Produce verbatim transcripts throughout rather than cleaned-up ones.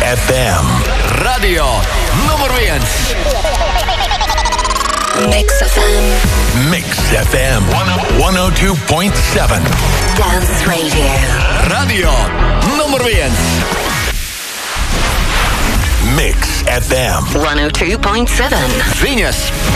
эф эм. Radio nummer viens. Mix эф эм. Mix эф эм сто два и семь. Dance Radio. Radio nummer viens. Mix эф эм сто два и семь. Viņas.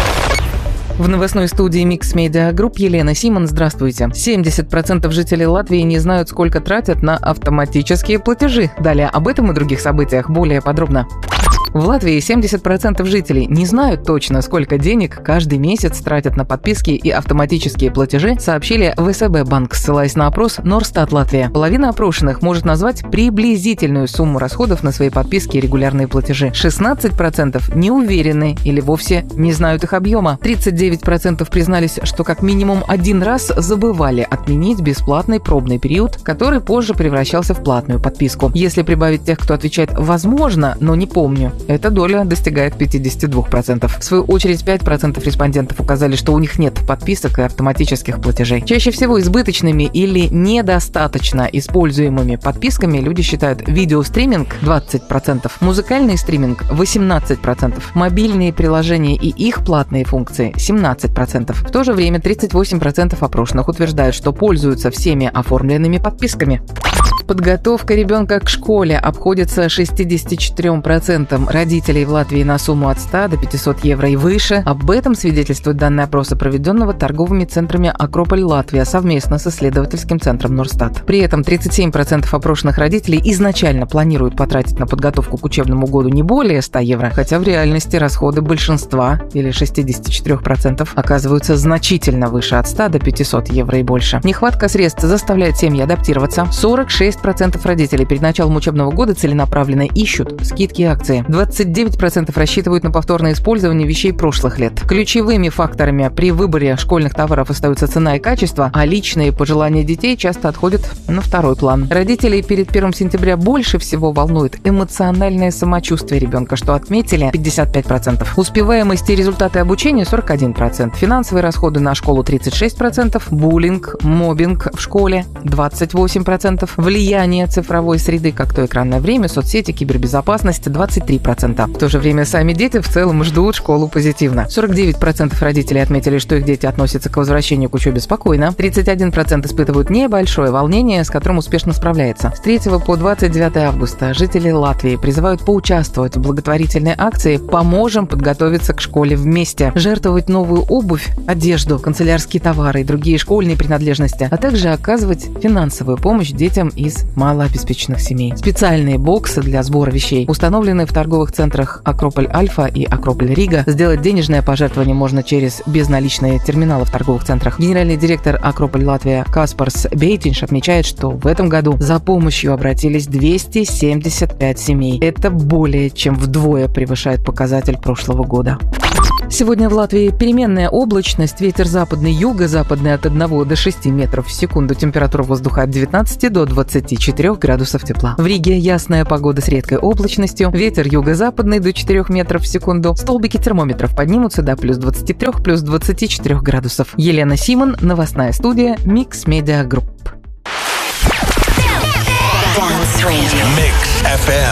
В новостной студии Mix Media Group Елена Симон. Здравствуйте. семьдесят процентов жителей Латвии не знают, сколько тратят на автоматические платежи. Далее об этом и других событиях более подробно. В Латвии семьдесят процентов жителей не знают точно, сколько денег каждый месяц тратят на подписки и автоматические платежи, сообщили в эс бэ банк, ссылаясь на опрос Норстат Латвия. Половина опрошенных может назвать приблизительную сумму расходов на свои подписки и регулярные платежи. шестнадцать процентов не уверены или вовсе не знают их объема. тридцать девять процентов признались, что как минимум один раз забывали отменить бесплатный пробный период, который позже превращался в платную подписку. Если прибавить тех, кто отвечает «возможно, но не помню», эта доля достигает пятьдесят два процента. В свою очередь, пять процентов респондентов указали, что у них нет подписок и автоматических платежей. Чаще всего избыточными или недостаточно используемыми подписками люди считают видеостриминг – двадцать процентов, музыкальный стриминг – восемнадцать процентов, мобильные приложения и их платные функции – семнадцать процентов. В то же время тридцать восемь процентов опрошенных утверждают, что пользуются всеми оформленными подписками. Подготовка ребенка к школе обходится шестьдесят четыре процента родителей в Латвии на сумму от ста до пятисот евро и выше. Об этом свидетельствуют данные опроса, проведенного торговыми центрами Акрополь Латвия совместно с исследовательским центром Норстат. При этом тридцать семь процентов опрошенных родителей изначально планируют потратить на подготовку к учебному году не более ста евро, хотя в реальности расходы большинства, или шестьдесят четыре процента, оказываются значительно выше от ста до пятисот евро и больше. Нехватка средств заставляет семьи адаптироваться. сорок шесть процентов родителей перед началом учебного года целенаправленно ищут скидки и акции. двадцать девять процентов рассчитывают на повторное использование вещей прошлых лет. Ключевыми факторами при выборе школьных товаров остаются цена и качество, а личные пожелания детей часто отходят на второй план. Родителей перед первым сентября больше всего волнует эмоциональное самочувствие ребенка, что отметили пятьдесят пять процентов. Успеваемость и результаты обучения сорок один процент. Финансовые расходы на школу тридцать шесть процентов. Буллинг, моббинг в школе двадцать восемь процентов. Влияние цифровой среды, как то экранное время, соцсети, кибербезопасность двадцать три процента. В то же время сами дети в целом ждут школу позитивно. сорок девять процентов родителей отметили, что их дети относятся к возвращению к учебе спокойно. тридцать один процент испытывают небольшое волнение, с которым успешно справляется. С третьего по двадцать девятое августа жители Латвии призывают поучаствовать в благотворительной акции «Поможем подготовиться к школе вместе», жертвовать новую обувь, одежду, канцелярские товары и другие школьные принадлежности, а также оказывать финансовую помощь детям из малообеспеченных семей. Специальные боксы для сбора вещей установлены в торговых центрах Акрополь Альфа и Акрополь Рига. Сделать денежное пожертвование можно через безналичные терминалы в торговых центрах. Генеральный директор Акрополь Латвия Каспарс Бейтинш отмечает, что в этом году за помощью обратились двести семьдесят пять семей. Это более чем вдвое превышает показатель прошлого года. Сегодня в Латвии переменная облачность, ветер западный, юго-западный от одного до шести метров в секунду, температура воздуха от девятнадцати до двадцати четырёх градусов тепла. В Риге ясная погода с редкой облачностью, ветер юго-западный до четырёх метров в секунду, столбики термометров поднимутся до плюс двадцати трёх, плюс двадцати четырёх градусов. Елена Симон, новостная студия Mix Media Group. Mix эф эм.